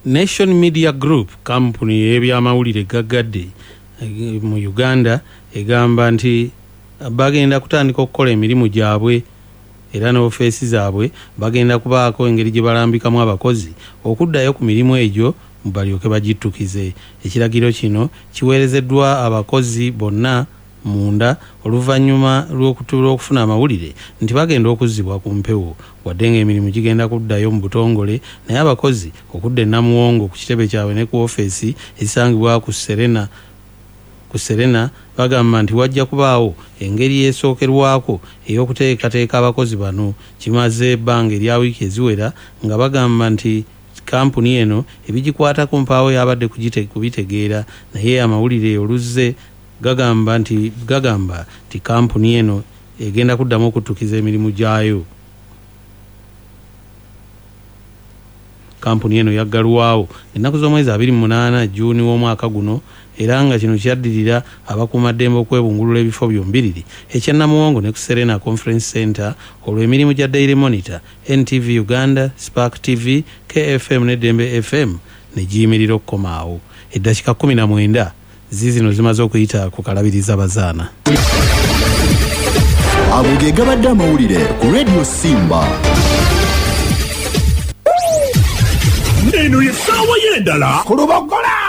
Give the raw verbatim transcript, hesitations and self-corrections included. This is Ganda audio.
Nation Media Group kampuni y'ebyamawulire gaggadde mu Uganda egamba nti bagenda kutandika okukola emirimu gyabwe era n'offeesi zaabwe bagenda kubaako engeri gye balambikamu abakozi okuddayo ku mirimu egyo balyoke bagittukize. Ekiragiro kino kiweerezeddwa abakozi bonna munda oluvannyuma lw'okufuna amawulire nti bagenda okuzzibwa ku mpewo wadde ng'emirimu gigenda kuddayo mu butongole, naye abakozi okudda e Namuwongo ku kitebe kyabwe ne ku offeesi ezisangibwa ku Serena ku Serena bagamba nti wajja kubaawo engeri esookerwako ey'okuteekateeka abakozi bano. Kimaze ebbanga erya wiiki eziwera nga bagamba nti kampuni eno ebigikwata ku mpaawo yabadde kubitegeera, naye amawulire oluzze gagamba nti gagamba nti kampuni eno egenda kuddamu okuttukiza emirimu gyayo. Kampuni eno yaggalwawo ennaku z'omwezi abiri mu munaana Juuni w'omwaka guno era nga kino kyaddirira abakuumaddembe okwebungulula ebifo byombiriri ekya Namuwongo ne ku Serena Conference Center olw'emirimu gya Daily Monitor, N T V Uganda, Spark T V, K F M ne Dembe F M ne giyimirira okukomaawo. Eddakiika kumi na mwenda zizino zimaze okuyita ku kalabiriza bazaana. Ago ge gabadde amawulire ku Radio Simba. Eno ye ssaawa y'endala ku Lubogola.